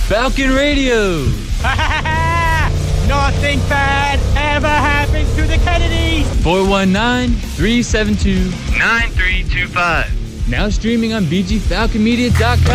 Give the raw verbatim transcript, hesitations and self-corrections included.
Falcon Radio. Nothing bad ever happens to the Kennedys. four one nine, three seven two, nine three two five. Now streaming on b g falcon media dot com.